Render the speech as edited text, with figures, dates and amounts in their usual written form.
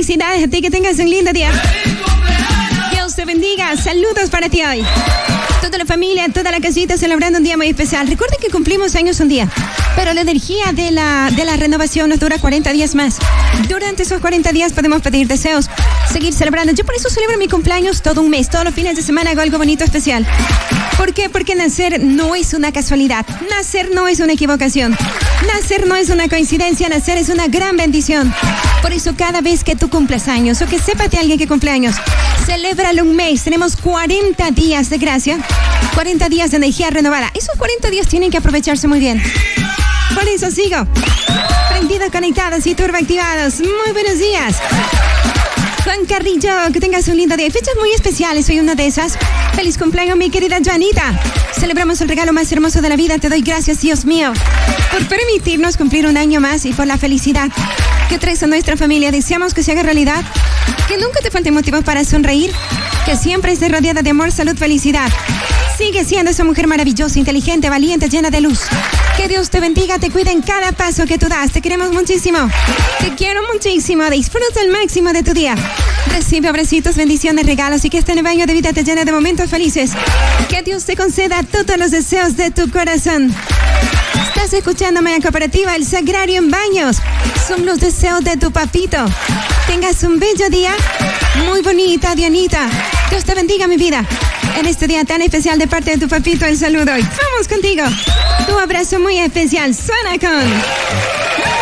Felicidades a ti, que tengas un lindo día. Dios te bendiga. Saludos para ti hoy. Toda la familia, toda la casita celebrando un día muy especial. Recuerden que cumplimos años un día, pero la energía de la renovación nos dura 40 días más. Durante esos 40 días podemos pedir deseos, seguir celebrando. Yo por eso celebro mi cumpleaños todo un mes. Todos los fines de semana hago algo bonito, especial. ¿Por qué? Porque nacer no es una casualidad. Nacer no es una equivocación. Nacer no es una coincidencia. Nacer es una gran bendición. Por eso cada vez que tú cumples años, o que sepas de alguien que cumple años, celébralo un mes. Tenemos 40 días de gracia, 40 días de energía renovada. Esos 40 días tienen que aprovecharse muy bien. Por eso sigo prendidos, conectados y turboactivados. Muy buenos días, Juan Carrillo, que tengas un lindo día. Fechas muy especiales, soy una de esas. Feliz cumpleaños, mi querida Joanita. Celebramos el regalo más hermoso de la vida. Te doy gracias, Dios mío, por permitirnos cumplir un año más y por la felicidad que traes a nuestra familia. Deseamos que se haga realidad, que nunca te falten motivos para sonreír, que siempre estés rodeada de amor, salud, felicidad. Sigue siendo esa mujer maravillosa, inteligente, valiente, llena de luz. Que Dios te bendiga, te cuide en cada paso que tú das. Te queremos muchísimo. Te quiero muchísimo. Disfruta al máximo de tu día. Recibe abracitos, bendiciones, regalos y que este nuevo año de vida te llene de momentos felices. Que Dios te conceda todos los deseos de tu corazón. Estás escuchando Maya Cooperativa, el Sagrario en Baños. Son los deseos de tu papito. Tengas un bello día. Muy bonita, Dianita. Dios te bendiga, mi vida. En este día tan especial de parte de tu papito, el saludo. Y vamos contigo. Tu abrazo muy especial. Suena con...